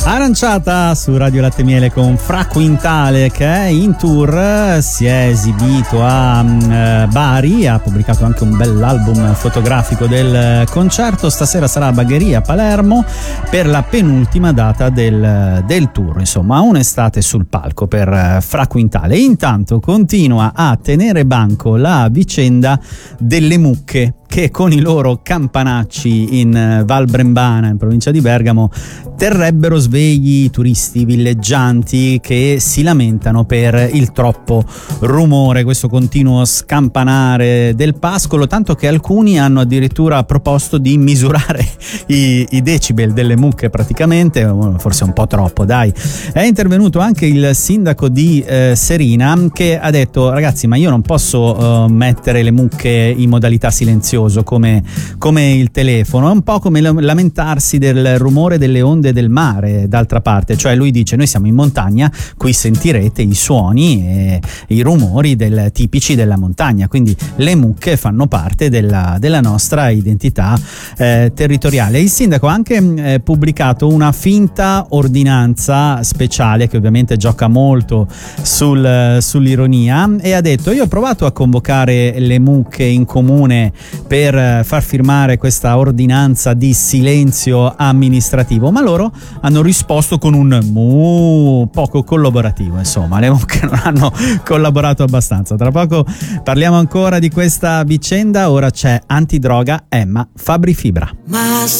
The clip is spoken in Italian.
Aranciata su Radio Latte Miele con Fra Quintale, che è in tour, si è esibito a Bari, ha pubblicato anche un bell'album fotografico del concerto. Stasera sarà a Bagheria, Palermo, per la penultima data del tour. Insomma, un'estate sul palco per Fra Quintale. Intanto continua a tenere banco la vicenda delle mucche, che con i loro campanacci in Val Brembana, in provincia di Bergamo, terrebbero svegli i turisti villeggianti che si lamentano per il troppo rumore, questo continuo scampanare del pascolo, tanto che alcuni hanno addirittura proposto di misurare i decibel delle mucche, praticamente, forse un po' troppo, dai. È intervenuto anche il sindaco di Serina, che ha detto: ragazzi, ma io non posso mettere le mucche in modalità silenziosa come il telefono, è un po' come lamentarsi del rumore delle onde del mare, d'altra parte. Cioè, lui dice: noi siamo in montagna, qui sentirete i suoni e i rumori tipici della montagna, quindi le mucche fanno parte della nostra identità territoriale. Il sindaco ha anche pubblicato una finta ordinanza speciale che ovviamente gioca molto sull'ironia, e ha detto: io ho provato a convocare le mucche in comune per far firmare questa ordinanza di silenzio amministrativo, ma loro hanno risposto con un mu poco collaborativo. Insomma, le mucche non hanno collaborato abbastanza. Tra poco parliamo ancora di questa vicenda. Ora c'è Antidroga, Emma Fabri Fibra.